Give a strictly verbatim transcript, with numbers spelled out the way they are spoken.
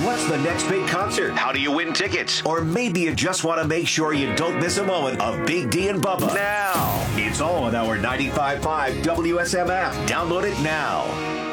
What's the next big concert? How do you win tickets? Or maybe you just want to make sure you don't miss a moment of Big D and Bubba. Now. It's all on our ninety-five point five W S M app. Download it now.